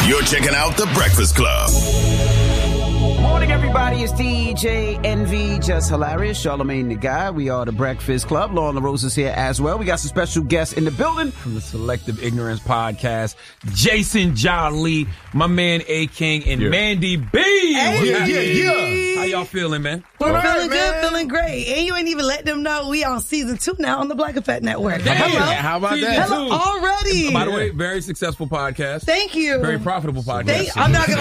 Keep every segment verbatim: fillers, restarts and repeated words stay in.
You're checking out The Breakfast Club. Morning, everybody. It's D J Envy, Just Hilarious, Charlamagne the Guy. We are The Breakfast Club. Lauren LaRose is here as well. We got some special guests in the building from the Selective Ignorance Podcast. Jason Jolly, my man A King, and yeah. Mandy B. Hey, yeah, yeah, yeah. How y'all feeling, man? We're All feeling right, good, man. feeling great. And you ain't even let them know we on season two now on the Black Effect Network. Damn. Hello. How about season that? Hello, already. By the way, very successful podcast. Thank you. Very profitable podcast. Thank, I'm not going to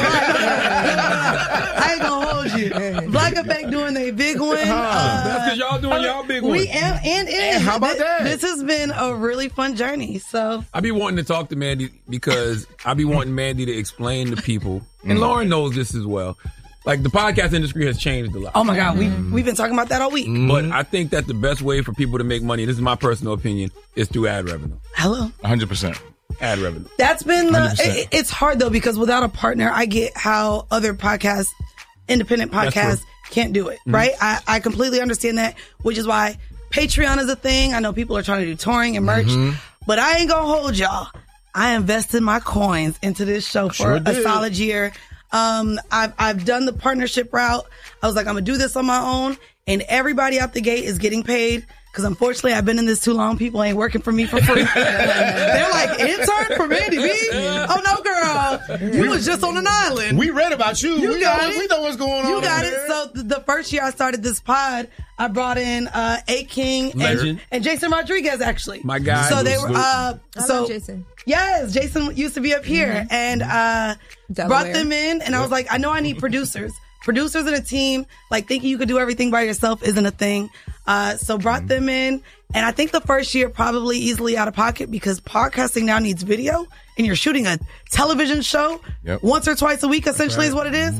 lie. I ain't going to hold you. Black Effect doing a big one. Uh, That's because y'all doing y'all big one. We am, and, and, and how about this, that? This has been a really fun journey. So I be wanting to talk to Mandy because I be wanting Mandy to explain to people, and Lauren knows this as well. Like, the podcast industry has changed a lot. Oh, my God. We, we've been talking about that all week. Mm-hmm. But I think that the best way for people to make money, this is my personal opinion, is through ad revenue. Hello. one hundred percent. Ad revenue. That's been the, it, it's hard, though, because without a partner, I get how other podcasts, independent podcasts, can't do it, mm-hmm. right? I, I completely understand that, which is why Patreon is a thing. I know people are trying to do touring and merch, mm-hmm. but I ain't gonna hold y'all. I invested my coins into this show for sure a did. solid year. Um, I've, I've done the partnership route. I was like, I'm going to do this on my own. And everybody out the gate is getting paid. Because unfortunately, I've been in this too long. People ain't working for me for free. They're like, intern for Mandy B? Oh, no, girl. You was just on an island. We read about you. You we got know, it. We know what's going on. You got there. it. So th- the first year I started this pod, I brought in uh, A King and, and Jason Rodriguez, actually. My guy. So they were. Uh, I so love Jason. Yes, Jason used to be up here, mm-hmm. and uh, brought them in. And I was like, I know I need producers. Producers and a team, like thinking you could do everything by yourself isn't a thing. Uh, so brought mm-hmm. them in. And I think the first year probably easily out of pocket because podcasting now needs video and you're shooting a television show yep. once or twice a week, essentially, right. is what it is.